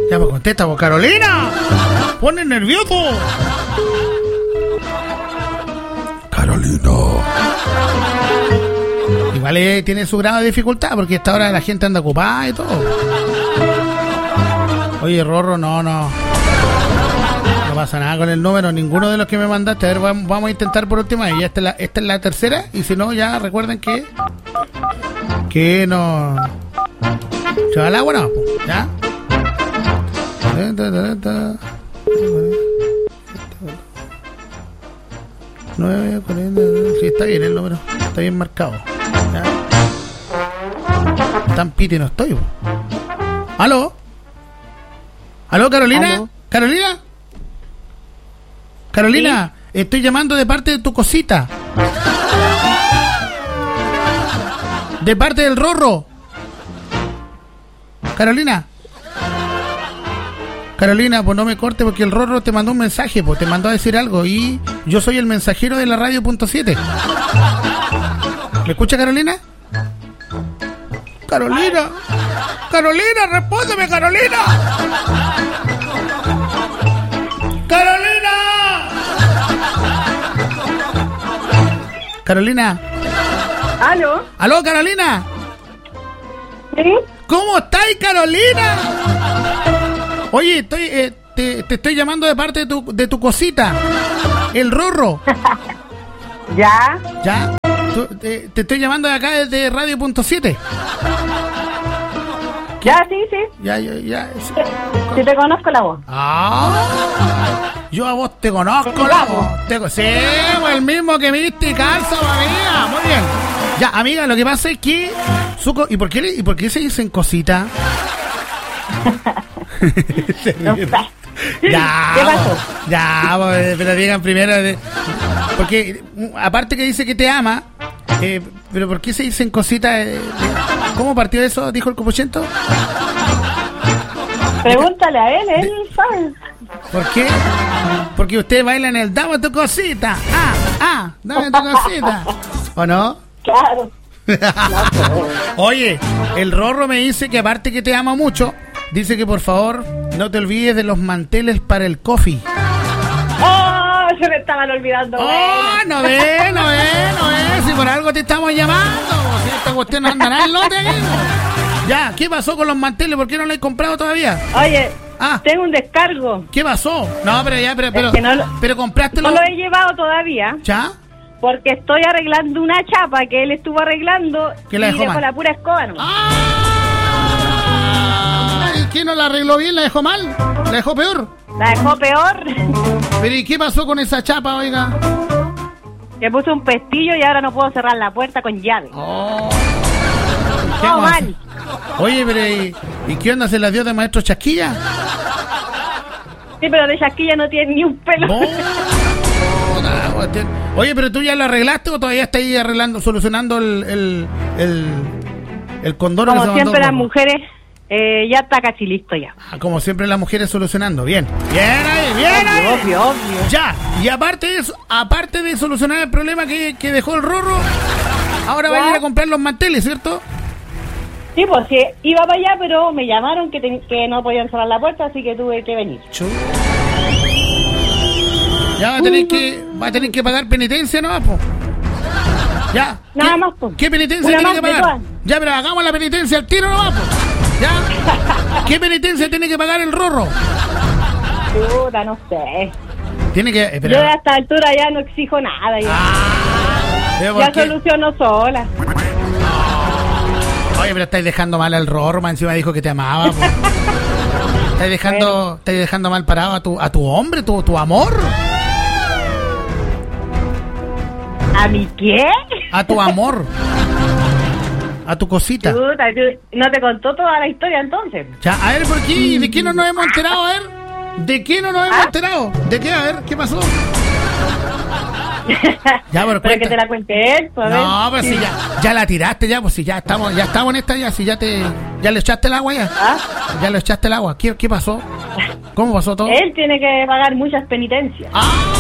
Ya pues contesta, pues Carolina. Pone nervioso. Carolina. Igual tiene su grado de dificultad porque a esta hora la gente anda ocupada y todo. Oye, Rorro, no pasa nada con el número, ninguno de los que me mandaste. A ver, vamos a intentar por última vez. Ya esta es la tercera. Y si no, ya recuerden que no se va el agua, no, ¿ya? Sí, está bien el número, está bien marcado, ¿ya? Tan piti no estoy. ¿Aló, Carolina? ¿Aló? Carolina, ¿sí? Estoy llamando de parte de tu cosita. De parte del Rorro. Carolina, pues no me corte porque el Rorro te mandó un mensaje, pues te mandó a decir algo y yo soy el mensajero de la radio.7. ¿Me escucha, Carolina? Carolina, respóndeme, Carolina. Carolina. ¿Aló, Carolina? ¿Sí? ¿Cómo estáis, Carolina? Oye, te estoy llamando de parte de tu cosita, el Rorro. ¿Ya? Te estoy llamando de acá desde radio.7. Ya, sí. Ya. Sí, te conozco la voz. Yo a vos te conozco, la voz. Sí, el mismo que me diste calza, amiga. Muy bien. Ya, amiga, lo que pasa es que... ¿Y por qué se dicen cosita? No sé. Ya, ¿Qué pasó? Ya, pero digan primero... Porque, aparte que dice que te ama... pero ¿por qué se dicen cositas? ¿Cómo partió eso? Dijo el copuchento. Pregúntale a él sabe. ¿Por qué? Porque usted baila en el dame tu cosita. Dame tu cosita. ¿O no? Claro. Oye, el Rorro me dice que aparte que te ama mucho, dice que por favor no te olvides de los manteles para el coffee. Se me estaban olvidando. No ve. Si por algo te estamos llamando. Si esta cuestión no anda nada en lote. Ya, ¿qué pasó con los manteles? ¿Por qué no lo he comprado todavía? Oye, tengo un descargo. ¿Qué pasó? No, pero Es que pero compraste no lo he llevado todavía. ¿Ya? Porque estoy arreglando una chapa que él estuvo arreglando y dejó la pura escoba, ¿no? ¿Y quién no la arregló bien? ¿La dejó mal? ¿La dejó peor? La dejó peor. Pero ¿y qué pasó con esa chapa, oiga? Le puse un pestillo y ahora no puedo cerrar la puerta con llave. ¿Qué mal? Oye, pero ¿y qué onda? ¿Se las dio de maestro Chasquilla? Sí, pero de Chasquilla no tiene ni un pelo. Oye, pero ¿tú ya lo arreglaste o todavía estás ahí solucionando el condoro? Como siempre las mujeres, ya está casi listo ya. Como siempre las mujeres solucionando. Bien ahí. Obvio. Ya, y aparte de solucionar el problema que dejó el Rorro, ahora va a ir a comprar los manteles, ¿cierto? Sí, pues sí, iba para allá, pero me llamaron que no podían cerrar la puerta, así que tuve que venir. Ya va a tener que pagar penitencia, ¿no? Po. Ya. Nada más, pues. ¿Qué penitencia tiene que pagar? Ya, pero hagamos la penitencia al tiro, ¿no? Po. ¿Ya? ¿Qué penitencia tiene que pagar el Rorro? Puta, no sé. Tiene que... Yo a esta altura ya no exijo nada. Ya soluciono sola. Oye, pero estáis dejando mal al Rorro, encima dijo que te amaba. Estáis dejando mal parado a tu hombre, tu amor. ¿A mi qué? A tu amor. A tu cosita. Puta, ¿no te contó toda la historia entonces? Ya, a ver, ¿por qué? ¿De qué no nos hemos enterado? A ver. ¿De qué no nos hemos enterado? ¿De qué? A ver, ¿qué pasó? Ya, pero que te la cuente él, pues. No, pero si ya la tiraste ya, pues si ya estamos en esta ya, si ya le echaste el agua ya. Ya le echaste el agua. ¿Qué pasó? ¿Cómo pasó todo? Él tiene que pagar muchas penitencias.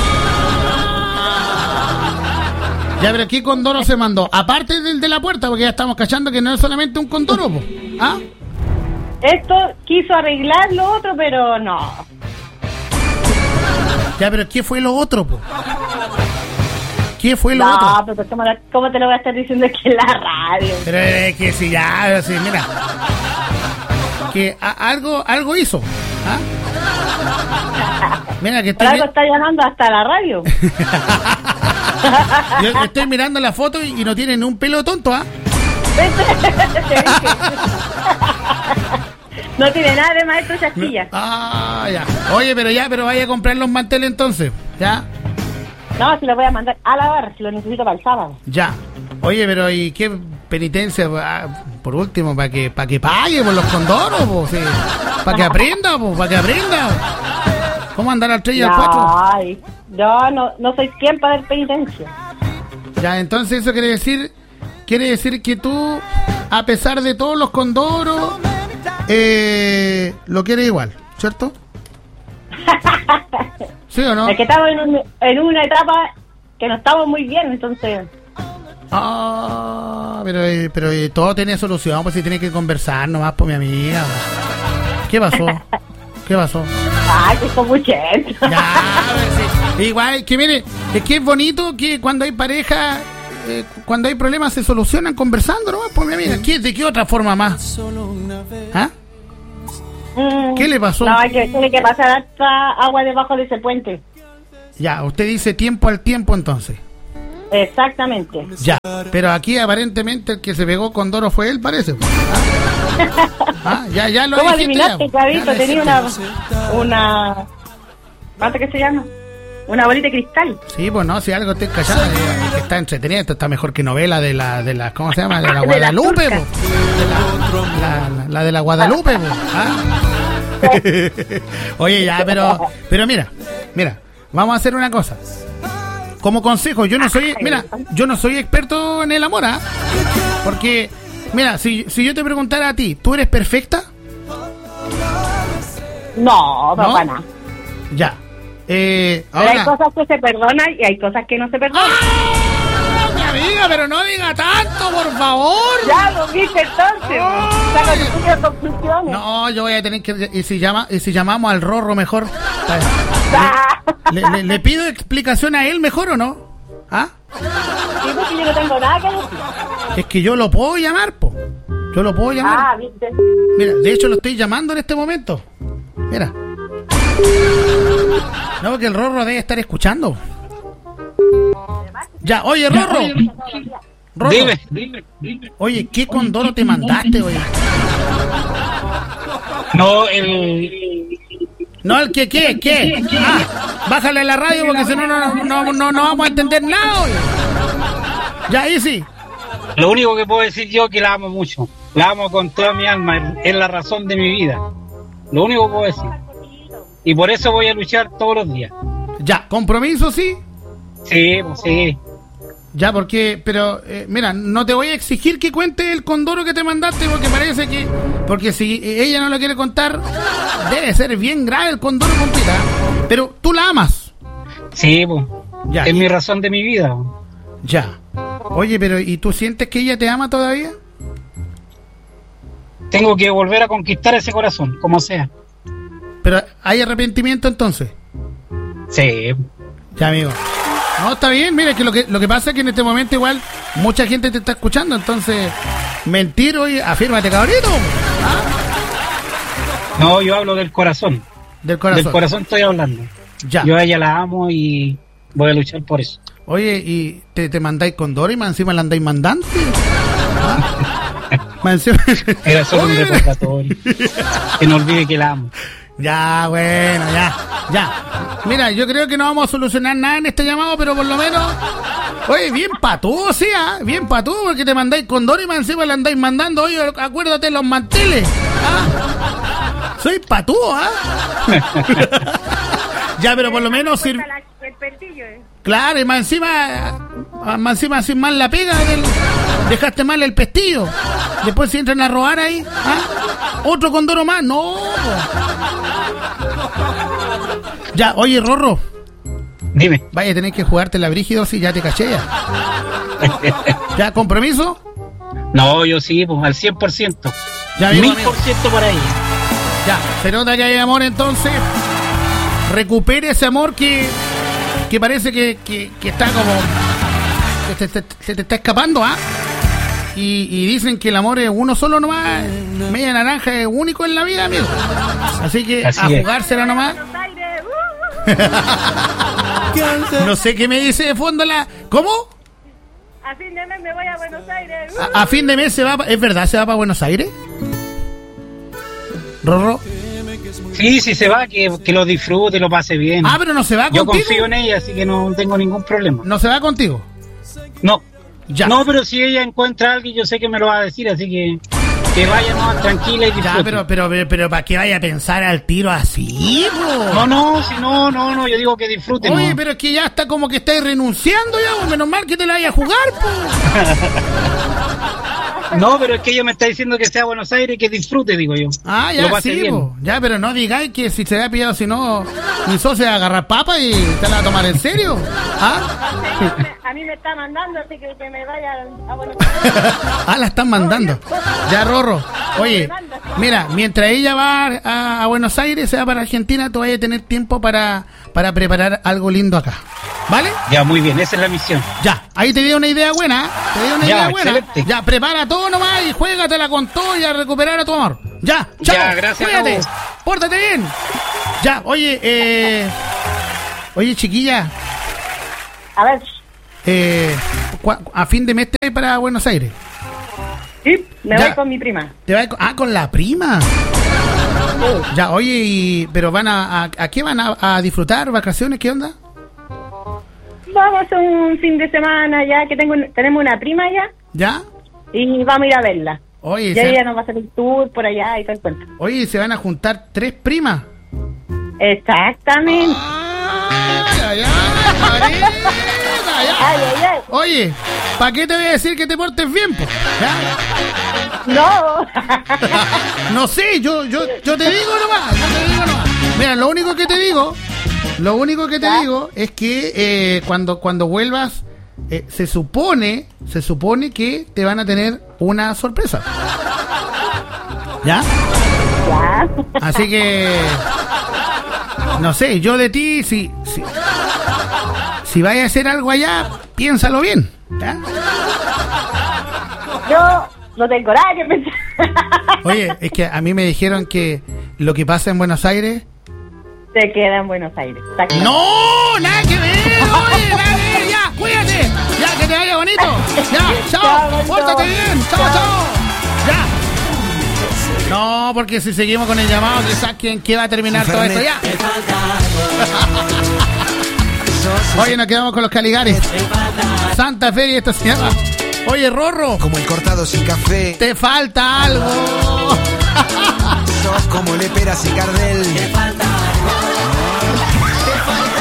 Ya, pero ¿qué condoro se mandó? Aparte del de la puerta, porque ya estamos cachando que no es solamente un condoro, po. esto quiso arreglar lo otro, pero no. Ya, pero ¿qué fue lo otro, po? ¿Qué fue lo otro? No, pero ¿cómo te lo voy a estar diciendo aquí en la radio? Pero es que si ya, sí, mira. Que algo hizo. ¿Ah? Mira que Por algo está llamando hasta la radio. Yo estoy mirando la foto y no tiene ni un pelo tonto, ¿ah? No tiene nada de maestro Chasquilla. Ya. Oye, pero vaya a comprar los manteles entonces, ¿ya? No, si lo voy a mandar a lavar, si lo necesito para el sábado. Ya. Oye, pero ¿y qué penitencia? Por último, para que pague por los condoros, po, sí. Para que aprenda, para que aprenda. ¿Cómo andar al 3 y al 4? Ay, yo no soy quien para dar penitencia. Ya, entonces eso quiere decir que tú, a pesar de todos los condoros, lo quieres igual, ¿cierto? ¿Sí o no? Es que estamos en una etapa que no estamos muy bien, entonces... pero todo tiene solución, pues si tienes que conversar nomás por mi amiga. ¿Qué pasó? Ay, que son muchachos. Ya, sí. Igual, que mire, es que es bonito que cuando hay pareja, cuando hay problemas se solucionan conversando nomás por mi amiga. ¿De qué otra forma más? ¿Ah? ¿Qué le pasó? No, tiene que pasar hasta agua debajo de ese puente. Ya, usted dice tiempo al tiempo entonces. Exactamente. Ya, pero aquí aparentemente el que se pegó con Doro fue él, parece. Ya lo ¿Cómo dijiste. adivinaste, Chavito? Tenía una... ¿Cuánto que se llama? Una bolita de cristal. Sí, pues no, si algo estoy callado, está entretenida, esto está mejor que novela de la ¿cómo se llama? De la Guadalupe, po. La de la Guadalupe, po. Oye, ya, pero mira, vamos a hacer una cosa. Como consejo, yo no soy experto en el amor, ¿ah? Porque, mira, si yo te preguntara a ti, ¿tú eres perfecta? No, para nada. Ya. Pero Ahora... hay cosas que se perdonan y hay cosas que no se perdonan. Mi amiga, pero no diga tanto, por favor. Ya lo viste entonces. Saca tus propias conclusiones. No, yo voy a tener que... ¿Y si llamamos al Rorro mejor? ¿Le pido explicación a él mejor o no? ¿Ah? Sí, porque yo no tengo nada que decir. Es que yo lo puedo llamar, po. Yo lo puedo llamar. ¿viste? Mira, de hecho lo estoy llamando en este momento. Mira. No, porque el Rorro debe estar escuchando. Ya, oye, Rorro. Dime. Oye, ¿qué condoro te mandaste, oye? No, el ¿qué? Bájale la radio porque si no vamos a entender nada, oye. Ya, ahí sí. Lo único que puedo decir yo es que la amo mucho. La amo con toda mi alma. Es la razón de mi vida. Lo único que puedo decir. Y por eso voy a luchar todos los días. Ya, ¿compromiso sí? Sí, pues sí. Ya, pero mira, no te voy a exigir que cuente el condoro que te mandaste porque parece que... Porque si ella no lo quiere contar, debe ser bien grave el condoro compita. Pero tú la amas. Sí, pues. Ya, es mi razón de mi vida. Ya. Oye, pero ¿y tú sientes que ella te ama todavía? Tengo que volver a conquistar ese corazón, como sea. Pero ¿hay arrepentimiento entonces? Sí. Ya, amigo. No, está bien, mira, que lo que pasa es que en este momento igual mucha gente te está escuchando, entonces mentir hoy, afírmate, cabrito. No, yo hablo del corazón. Del corazón Estoy hablando. Ya. Yo a ella la amo y voy a luchar por eso. Oye, ¿y te mandáis con Doro y más encima la andáis mandando? Era solo un recordatorio. Que no olvide que la amo. Ya, bueno, ya. Mira, yo creo que no vamos a solucionar nada en este llamado, pero por lo menos... Oye, bien patúo, sí, bien patúo, porque te mandáis con Doro y más encima le andáis mandando. Oye, acuérdate los manteles. Soy patúo, Ya, pero por lo menos sirve. Claro, y más encima sin mal la pega dejaste mal el pestillo. Después si entran a robar ahí, otro condoro más, no. Ya, oye, Rorro. Dime. Vaya a tener que jugarte la brígido si ya te caché ya. ¿Ya, compromiso? No, yo sí, pues al 100%. Ya, 1000% para ella. Ya, se nota que hay amor, entonces recupere ese amor que parece que está como que se te está escapando, ¿ah? Y dicen que el amor es uno solo nomás, media naranja es único en la vida, amigo. Así que a jugársela nomás. No sé qué me dice de fondo la... ¿Cómo? A fin de mes me voy a Buenos Aires. A fin de mes se va... ¿Es verdad? ¿Se va para Buenos Aires? ¿Rorro? Sí, se va, que lo disfrute, lo pase bien. Ah, pero no se va contigo. Yo confío en ella, así que no tengo ningún problema. ¿No se va contigo? No. Ya. No, pero si ella encuentra a alguien, yo sé que me lo va a decir, así que vaya nomás tranquila y disfrute. Ya, pero ¿para qué vaya a pensar al tiro así, bro? No, yo digo que disfrute. Oye, no. pero es que ya está como que estáis renunciando ya, menos mal que te la vaya a jugar, No, pero es que ella me está diciendo que sea Buenos Aires y que disfrute, digo yo. Ah, ya, sí, ya, pero no digáis que si se ha pillado, si no, mi socio va a agarrar papa y te la va a tomar en serio. ¿Ah? A mí me está mandando, así que me vaya a Buenos Aires. Ah, la están mandando. Ya, Rorro. Oye, mira, mientras ella va a Buenos Aires, se va para Argentina, tú vas a tener tiempo para preparar algo lindo acá. ¿Vale? Ya, muy bien, esa es la misión. Ya, ahí te dio una idea buena, ¿eh? Te dio una idea buena. Excelente. Ya, prepara todo nomás y juégatela con todo y a recuperar a tu amor. Ya, chao. Ya, gracias. Cuídate, pórtate bien. Ya, oye, chiquilla. A ver. A fin de mes te voy para Buenos Aires. Sí, me Ya. voy con mi prima. ¿Te vas con la prima? Ya, oye, pero van ¿a qué van a disfrutar? ¿Vacaciones? ¿Qué onda? Vamos a un fin de semana ya, que tenemos una prima ya, ¿Ya? y vamos a ir a verla. Oye, Y ella nos va a hacer el tour por allá y todo el cuento. Oye, ¿se van a juntar 3 primas? Exactamente. Ay. Ay. Oye, ¿para qué te voy a decir que te portes bien, po? ¿Ya? No. No sé, yo te digo nomás, Mira, lo único que te digo es que cuando vuelvas, se supone que te van a tener una sorpresa. ¿Ya? Ya. Así que no sé, yo de ti, si vayas a hacer algo allá, piénsalo bien. ¿Ya? Yo no tengo nada que pensar. Oye, es que a mí me dijeron que lo que pasa en Buenos Aires Se queda en Buenos Aires. ¡no! ¡Nada que ver! ¡Oye, nada que ver! ¡Ya, cuídate! ¡Ya, que te vaya bonito! ¡Ya, chao! ¡Pórtate bien! ¡Chao, chao! ¡Ya! No, porque si seguimos con el llamado, quizás ¿qué va a terminar todo esto? ¡Ya! Oye, nos quedamos con los Caligares. Santa Fe y esto se llama... Oye, Rorro. Como el cortado sin café. Te falta algo. Sos como Leperas y Cardel. Te falta algo. Te falta